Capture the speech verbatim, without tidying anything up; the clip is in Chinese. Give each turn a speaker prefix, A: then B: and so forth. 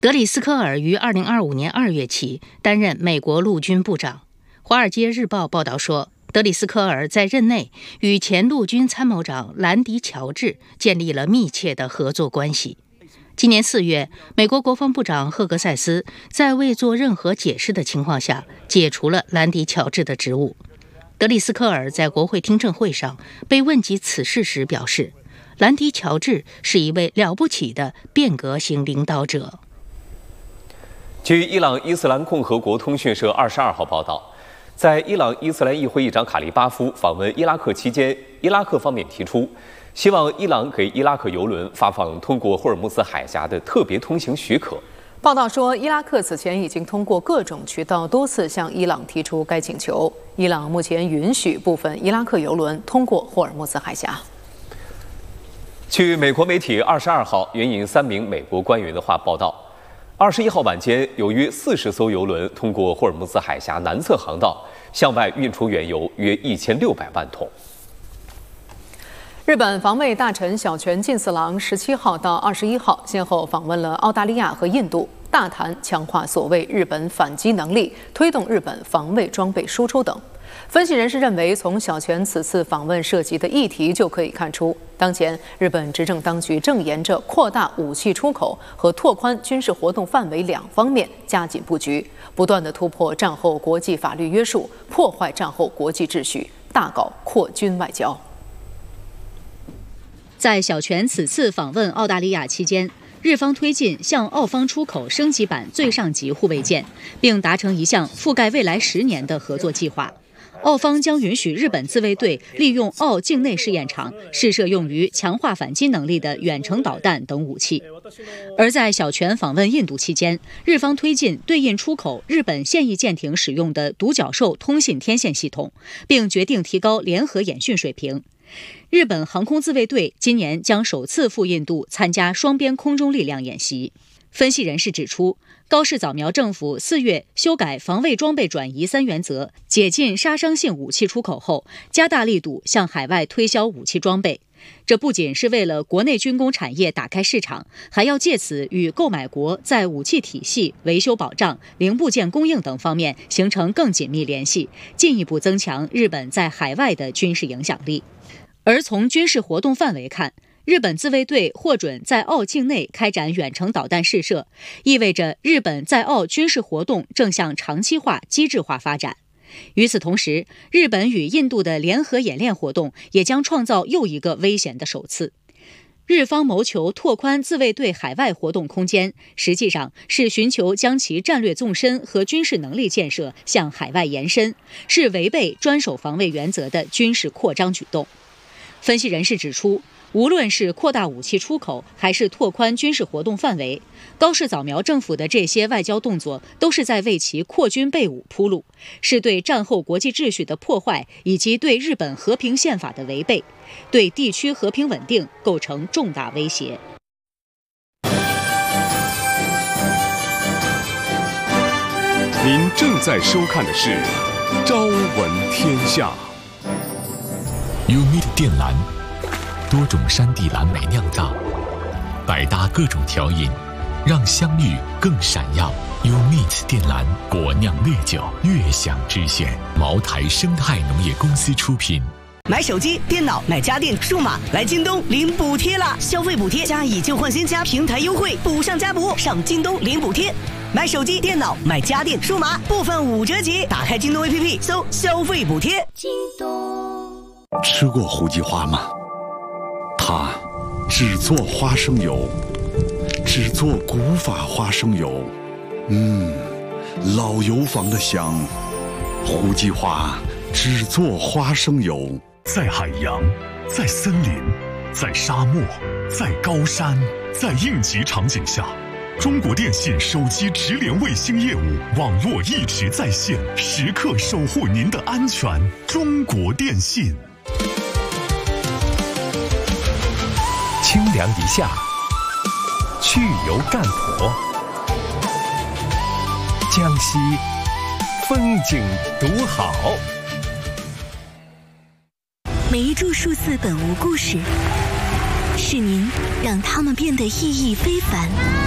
A: 德里斯科尔于二零二五年二月起担任美国陆军部长。《华尔街日报》报道说，德里斯科尔在任内与前陆军参谋长兰迪·乔治建立了密切的合作关系。今年四月，美国国防部长赫格塞斯在未做任何解释的情况下解除了兰迪·乔治的职务。德里斯科尔在国会听证会上被问及此事时表示，兰迪·乔治是一位了不起的变革型领导者。
B: 据伊朗伊斯兰共和国通讯社二十二号报道，在伊朗伊斯兰议会议长卡利巴夫访问伊拉克期间，伊拉克方面提出，希望伊朗给伊拉克油轮发放通过霍尔木兹海峡的特别通行许可。
C: 报道说，伊拉克此前已经通过各种渠道多次向伊朗提出该请求。伊朗目前允许部分伊拉克油轮通过霍尔木兹海峡。
B: 据美国媒体二十二号援引三名美国官员的话报道，二十一号晚间，有约四十艘油轮通过霍尔木兹海峡南侧航道，向外运出原油约一千六百万桶。
C: 日本防卫大臣小泉进次郎十七号到二十一号先后访问了澳大利亚和印度，大谈强化所谓日本反击能力，推动日本防卫装备输出等。分析人士认为，从小泉此次访问涉及的议题就可以看出，当前日本执政当局正沿着扩大武器出口和拓宽军事活动范围两方面加紧布局，不断地突破战后国际法律约束，破坏战后国际秩序，大搞扩军外交。
D: 在小泉此次访问澳大利亚期间，日方推进向澳方出口升级版最上级护卫舰，并达成一项覆盖未来十年的合作计划。澳方将允许日本自卫队利用澳境内试验场试射用于强化反击能力的远程导弹等武器。而在小泉访问印度期间，日方推进对印出口日本现役舰艇使用的独角兽通信天线系统，并决定提高联合演训水平。日本航空自卫队今年将首次赴印度参加双边空中力量演习。分析人士指出，高市早苗政府四月修改防卫装备转移三原则，解禁杀伤性武器出口后，加大力度向海外推销武器装备。这不仅是为了国内军工产业打开市场，还要借此与购买国在武器体系、维修保障、零部件供应等方面形成更紧密联系，进一步增强日本在海外的军事影响力。而从军事活动范围看，日本自卫队获准在澳境内开展远程导弹试射，意味着日本在澳军事活动正向长期化、机制化发展。与此同时，日本与印度的联合演练活动也将创造又一个危险的首次。日方谋求拓宽自卫队海外活动空间，实际上是寻求将其战略纵深和军事能力建设向海外延伸，是违背专守防卫原则的军事扩张举动。分析人士指出，无论是扩大武器出口，还是拓宽军事活动范围，高市早苗政府的这些外交动作都是在为其扩军备武铺路，是对战后国际秩序的破坏，以及对日本和平宪法的违背，对地区和平稳定构成重大威胁。
E: 您正在收看的是《朝闻天下》。
F: Umit 靛蓝，多种山地蓝莓酿造，百搭各种调饮，让香芋更闪耀。Umit 靛蓝果酿烈酒，悦享之选。茅台生态农业公司出品。
G: 买手机、电脑、买家电、数码，来京东领补贴啦！消费补贴加以旧换新加平台优惠，补上加补，上京东领补贴。买手机、电脑、买家电、数码，部分五折起。打开京东 A P P， 搜消费补贴。京东。
E: 吃过胡记花吗？它只做花生油，只做古法花生油。嗯，老油坊的香。胡记花只做花生油。
H: 在海洋，在森林，在沙漠，在高山，在应急场景下，中国电信手机直连卫星业务网络一直在线，时刻守护您的安全。中国电信。
I: 清凉一下，去油干婆。江西风景独好。
J: 每一株数字本无故事，是您让它们变得意义非凡。